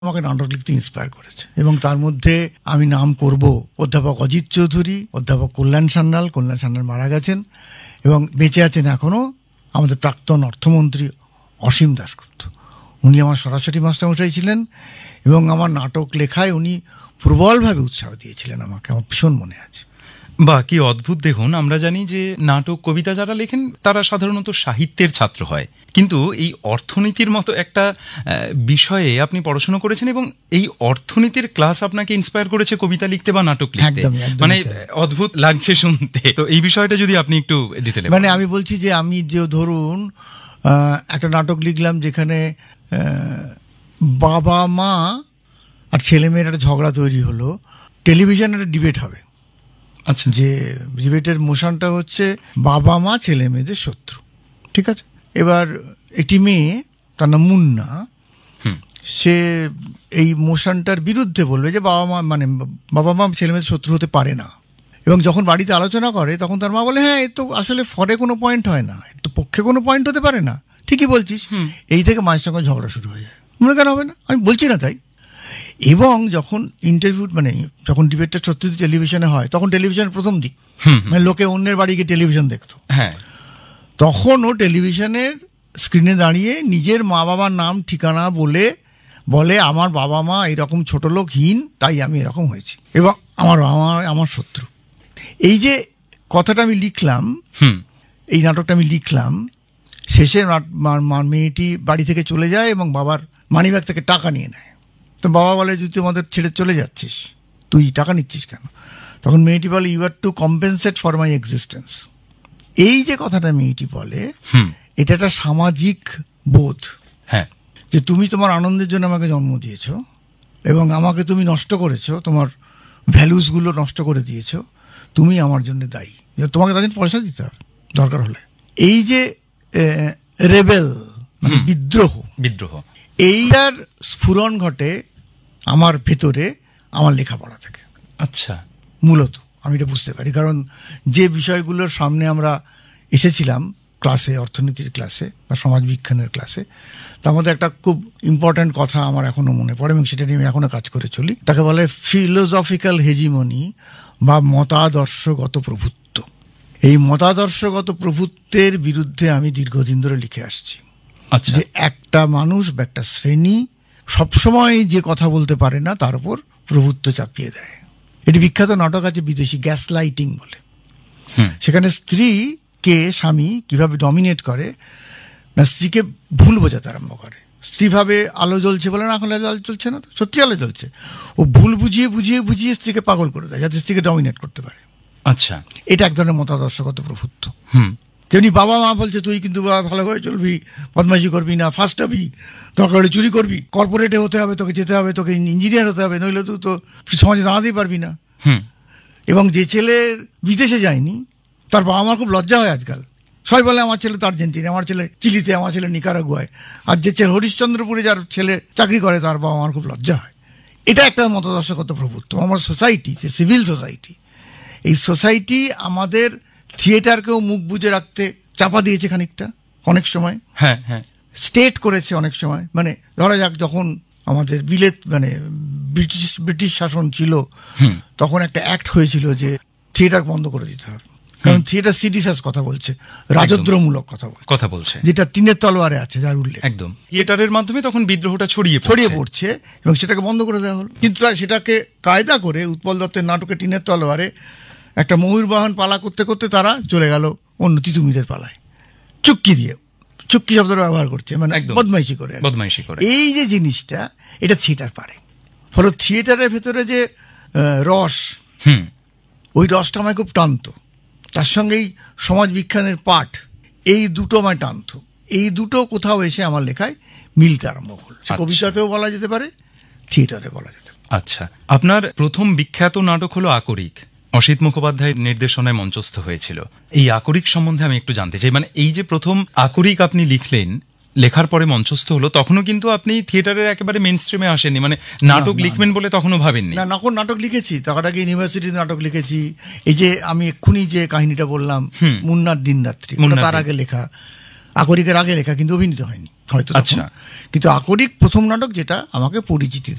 আমাকে নাটক লিখতে ইন্সপায়ার করেছে, এবং তার মধ্যে আমি নাম করব অধ্যাপক অজিত চৌধুরী, অধ্যাপক কল্যাণ সান্যাল মারা গেছেন, এবং বেঁচে আছেন এখনো আমাদের প্রাক্তন অর্থমন্ত্রী অসীম দাশগুপ্ত। উনি আমার সরাসরি মাস্টারমশাই ছিলেন, এবং আমার নাটক লেখায় উনি প্রবলভাবে উৎসাহ দিয়েছিলেন আমাকে, আমার ভীষণ মনে আছে। বা কি অদ্ভুত! দেখুন, আমরা জানি যে নাটক কবিতা যারা লেখেন তারা সাধারণত সাহিত্যের ছাত্র হয়, কিন্তু এই অর্থনীতির মতো একটা বিষয়ে আপনি পড়াশোনা করেছেন এবং এই অর্থনীতির ক্লাস আপনাকে ইন্সপায়ার করেছে কবিতা লিখতে বা নাটক লিখতে। মানে অদ্ভুত লাগছে শুনতে। তো এই বিষয়টা যদি আপনি একটু ডিটেইলে। মানে আমি বলছি যে আমি যে ধরুন একটা নাটক লিখলাম যেখানে বাবা মা আর ছেলে মেয়ের একটা ঝগড়া তৈরি হলো, টেলিভিশনে একটা ডিবেট হবে। আচ্ছা, যে ডিবেটের মোশনটা হচ্ছে বাবা মা ছেলে মেয়েদের শত্রু, ঠিক আছে? এবার একটি মেয়ে, তার নাম মুন্না, সে এই মোশনটার বিরুদ্ধে বলবে যে বাবা মা ছেলে মেয়েদের শত্রু হতে পারে না। এবং যখন বাড়িতে আলোচনা করে তখন তার মা বলে, হ্যাঁ এ তো আসলে ফরে কোনো পয়েন্ট হয় না, এর তো পক্ষে কোনো পয়েন্ট হতে পারে না, ঠিকই বলছিস। এই থেকে মায়ের সঙ্গে ঝগড়া শুরু হয়ে যায়। মনে কেন হবে না, আমি বলছি না তাই। এবং যখন ইন্টারভিউ যখন ডিবেটটা সত্যি টেলিভিশনে হয়, তখন টেলিভিশনের প্রথম দিক, মানে লোকে অন্যের বাড়ি গিয়ে টেলিভিশন দেখতো, হ্যাঁ, তখনও টেলিভিশনের স্ক্রিনে দাঁড়িয়ে নিজের মা বাবার নাম ঠিকানা বলে আমার বাবা মা এরকম ছোট লোকহীন, তাই আমি এরকম হয়েছি, এবং আমার শত্রু। এই যে কথাটা আমি লিখলাম, এই নাটকটা আমি লিখলাম, শেষে মেয়েটি বাড়ি থেকে চলে যায় এবং বাবার মানিব্যাগ থেকে টাকা নিয়ে নেয়। তো বাবা বলে, তুই আমাদের ছেড়ে চলে যাচ্ছিস, তুই টাকা নিচ্ছিস কেন? তখন মেয়েটি বলে, you R to compensate for my existence. এই যে কথাটা মেয়েটি বলে, এটা একটা সামাজিক বোধ, হ্যাঁ, যে তুমি তোমার আনন্দের জন্য আমাকে জন্ম দিয়েছো এবং আমাকে তুমি নষ্ট করেছো, তোমার ভ্যালুসগুলো নষ্ট করে দিয়েছো, তুমি আমার জন্য দায়ী, তোমাকে তাদের পয়সা দিতে হবে দরকার হলে। এই যে রেবেল, মানে বিদ্রোহ, এইটার স্ফুরণ ঘটে আমার ভেতরে আমার লেখাপড়া থেকে। আচ্ছা, মূলত আমি এটা বুঝতে পারি, কারণ যে বিষয়গুলোর সামনে আমরা এসেছিলাম ক্লাসে, অর্থনীতির ক্লাসে বা সমাজ বিজ্ঞানের ক্লাসে, তার মধ্যে একটা খুব ইম্পর্ট্যান্ট কথা আমার এখনো মনে পড়ে এবং সেটা নিয়ে আমি এখনো কাজ করে চলি। তাকে বলে ফিলোসফিক্যাল হেজিমনি বা মতাদর্শগত প্রভুত্ব। এই মতাদর্শগত প্রভুত্বের বিরুদ্ধে আমি দীর্ঘদিন ধরে লিখে আসছি। আচ্ছা, যে একটা মানুষ বা একটা শ্রেণী সবসময় যে কথা বলতে পারে না, তার উপর প্রভুত্ব চাপিয়ে দেয়। এটি বিখ্যাত নাটক আছে বিদেশি, গ্যাস লাইটিং বলে। সেখানে স্ত্রীকে স্বামী কিভাবে ডমিনেট করে না, স্ত্রীকে ভুল বোঝাতে আরম্ভ করে। স্ত্রী ভাবে আলো জ্বলছে বলে, না এখন আলো জ্বলছে না, তো সত্যি আলো জ্বলছে। ও ভুল বুঝিয়ে বুঝিয়ে বুঝিয়ে স্ত্রীকে পাগল করে দেয়, যাতে স্ত্রীকে ডমিনেট করতে পারে। আচ্ছা, এটা এক ধরনের মতাদর্শগত প্রভুত্ব। তেমনি বাবা মা বলছে, তুই কিন্তু ভালোভাবে চলবি, বদমাইশি করবি না, ফার্স্ট হবি, দরকার হলে চুরি করবি, কর্পোরেটে হতে হবে, তোকে যেতে হবে, তোকে ইঞ্জিনিয়ার হতে হবে, নইলে তুই তো সমাজে দাঁড়াতেই পারবি না। এবং যে ছেলে বিদেশে যায়নি, তার বাবা মার খুব লজ্জা হয় আজকাল। সবাই বলে, আমার ছেলে তো আর্জেন্টিনা, আমার ছেলে চিলিতে, আমার ছেলে নিকারাগুয়ায়। আর যে ছেলে হরিশ্চন্দ্রপুরে যার ছেলে চাকরি করে, তার বাবা মার খুব লজ্জা হয়। এটা একটা মতাদর্শগত প্রভুত্ব। আমার সোসাইটি, যে সিভিল সোসাইটি, এই সোসাইটি আমাদের থিয়েটারকেও মুখ বুজে রাখতে চাপা দিয়েছে খানিকটা, অনেক সময়। হ্যাঁ হ্যাঁ, স্টেট করেছে অনেক সময়। মানে ধরা যাক, যখন আমাদের ব্রিটিশ শাসন ছিল, তখন একটা অ্যাক্ট হয়েছিল যে থিয়েটার বন্ধ করে দিতে হবে, কারণ থিয়েটার সিডিসাস কথা বলছে, রাজদ্রোহমূলক কথা বলছে, যেটা টিনের তলোয়ারে আছে, যার উল্লেখ। একদম, থিয়েটারের মাধ্যমে তখন বিদ্রোহটা ছড়িয়ে পড়ছে এবং সেটাকে বন্ধ করে দেওয়া হলো। কিন্তু সেটাকে কায়দা করে উৎপল দত্তের নাটকে টিনের তলোয়ারে একটা ময়ূরবাহন পালা করতে করতে তারা চলে গেল অন্য তিতুমিরের পালায়, চুক্কি শব্দটা ব্যবহার করছে, মানে বদমাইশি করে। এই যে জিনিসটা, এটা থিয়েটার পারে। ফলে থিয়েটারের ভেতরে যে রস, ওই রসটা আমায় খুব টানতো। তার সঙ্গেই সমাজ বিজ্ঞানের পাঠ, এই দুটো আমায় টানতো। এই দুটো কোথাও এসে আমার লেখায় মিলতে আরম্ভ করল। কবিতাতেও বলা যেতে পারে, থিয়েটারে বলা যেতে পারে। আচ্ছা, আপনার প্রথম বিখ্যাত নাটক হলো আকরিক, অসিত মুখোপাধ্যায়ের নির্দেশনায় মঞ্চস্থ হয়েছিল। এই আকরিক সম্বন্ধে আমি একটু জানতে চাই। মানে এই যে প্রথম আকরিক আপনি লিখলেন, লেখার পরে মঞ্চস্থ হলো, তখনও কিন্তু আপনি থিয়েটারের একেবারে মেইন স্ট্রিমে আসেননি, মানে নাটক লিখবেন বলে তখনও ভাবেননি? না, নাটক লিখেছি, তার আগে ইউনিভার্সিটিতে নাটক লিখেছি। এই যে আমি এক্ষুনি যে কাহিনীটা বললাম, মুন্নার দিন রাত্রি, তার আগে লেখা। আকরিকের আগে লেখা, কিন্তু অভিনীত হয়নি হয়তো তখন। আচ্ছা। কিন্তু আকরিক প্রথম নাটক যেটা আমাকে পরিচিতি